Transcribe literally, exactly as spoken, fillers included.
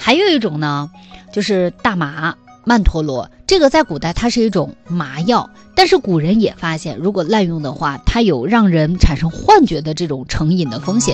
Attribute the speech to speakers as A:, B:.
A: 还有一种呢，就是大麻曼陀罗，这个在古代它是一种麻药，但是古人也发现，如果滥用的话，它有让人产生幻觉的这种成瘾的风险。